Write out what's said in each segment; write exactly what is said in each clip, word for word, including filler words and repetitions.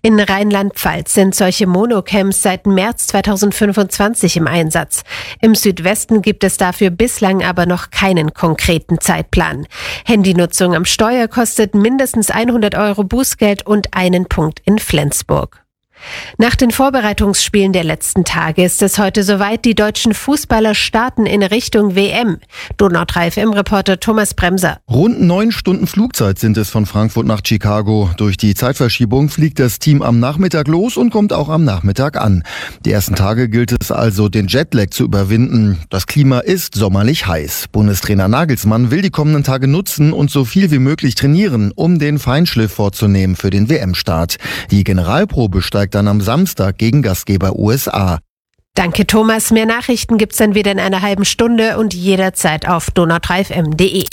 In Rheinland-Pfalz sind solche Monocamps seit März zweitausendfünfundzwanzig im Einsatz. Im Südwesten gibt es dafür bislang aber noch keinen konkreten Zeitplan. Handynutzung am Steuer kostet mindestens hundert Euro Bußgeld und einen Punkt in Flensburg. Nach den Vorbereitungsspielen der letzten Tage ist es heute soweit. Die deutschen Fußballer starten in Richtung W M. Donau drei F M-Reporter Thomas Bremser. Rund neun Stunden Flugzeit sind es von Frankfurt nach Chicago. Durch die Zeitverschiebung fliegt das Team am Nachmittag los und kommt auch am Nachmittag an. Die ersten Tage gilt es also, den Jetlag zu überwinden. Das Klima ist sommerlich heiß. Bundestrainer Nagelsmann will die kommenden Tage nutzen und so viel wie möglich trainieren, um den Feinschliff vorzunehmen für den W M-Start. Die Generalprobe steigt dann am Samstag gegen Gastgeber U S A. Danke Thomas, mehr Nachrichten gibt's dann wieder in einer halben Stunde und jederzeit auf donau drei F M punkt de.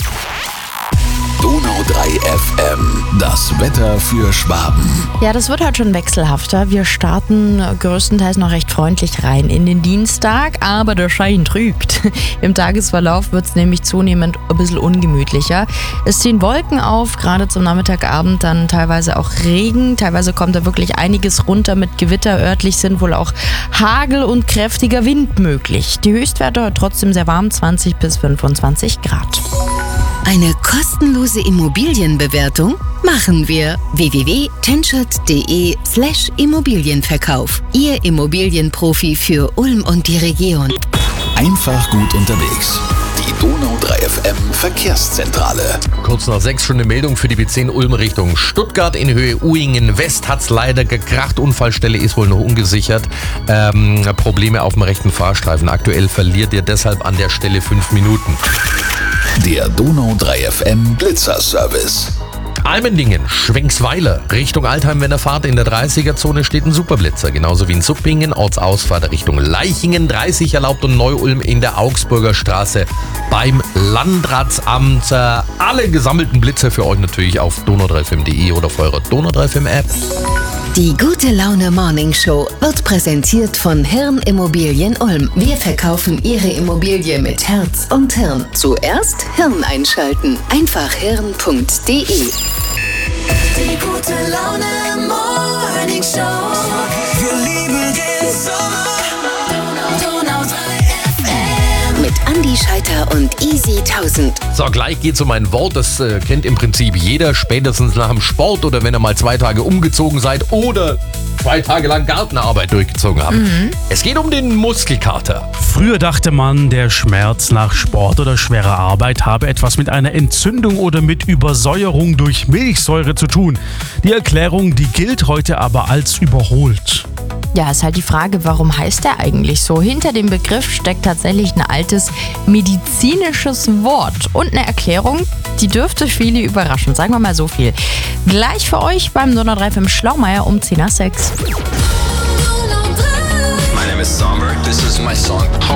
Donau drei F M, das Wetter für Schwaben. Ja, das wird heute schon wechselhafter. Wir starten größtenteils noch recht freundlich rein in den Dienstag, aber der Schein trügt. Im Tagesverlauf wird es nämlich zunehmend ein bisschen ungemütlicher. Es ziehen Wolken auf, gerade zum Nachmittagabend dann teilweise auch Regen. Teilweise kommt da wirklich einiges runter mit Gewitter. Örtlich sind wohl auch Hagel und kräftiger Wind möglich. Die Höchstwerte heute trotzdem sehr warm, zwanzig bis fünfundzwanzig Grad. Eine kostenlose Immobilienbewertung machen wir. w w w punkt tenschert punkt de slash Immobilienverkauf. Ihr Immobilienprofi für Ulm und die Region. Einfach gut unterwegs. Die Donau drei F M Verkehrszentrale. Kurz nach sechs schon eine Meldung für die B zehn Ulm Richtung Stuttgart. In Höhe Uhingen West hat's leider gekracht. Unfallstelle ist wohl noch ungesichert. Ähm, Probleme auf dem rechten Fahrstreifen. Aktuell verliert ihr deshalb an der Stelle fünf Minuten. Der Donau drei F M Blitzerservice. Almendingen, Schwenksweiler, Richtung Altheim, wenn er fahrt, in der dreißiger-Zone steht ein Superblitzer. Genauso wie in Suppingen, Ortsausfahrt Richtung Leichingen, dreißig erlaubt und Neu-Ulm in der Augsburger Straße beim Landratsamt. Alle gesammelten Blitzer für euch natürlich auf donau drei F M punkt de oder auf eurer Donau drei F M App. Die Gute Laune Morning Show wird präsentiert von Hirn Immobilien Ulm. Wir verkaufen Ihre Immobilie mit Herz und Hirn. Zuerst Hirn einschalten. Einfach hirn punkt de. Die Gute Laune Morning Show. Wir lieben den Sommer. Donau drei F M. Mit Andi Scheiter und Easy tausend. So, gleich geht's um ein Wort, das äh, kennt im Prinzip jeder, spätestens nach dem Sport oder wenn ihr mal zwei Tage umgezogen seid oder zwei Tage lang Gartenarbeit durchgezogen habt. Mhm. Es geht um den Muskelkater. Früher dachte man, der Schmerz nach Sport oder schwerer Arbeit habe etwas mit einer Entzündung oder mit Übersäuerung durch Milchsäure zu tun. Die Erklärung, die gilt heute aber als überholt. Ja, ist halt die Frage, warum heißt der eigentlich so? Hinter dem Begriff steckt tatsächlich ein altes medizinisches Wort und eine Erklärung, die dürfte viele überraschen. Sagen wir mal so viel. Gleich für euch beim Donau drei F M Schlaumeier um zehn nach sechs. My name is Sommer. This is my song.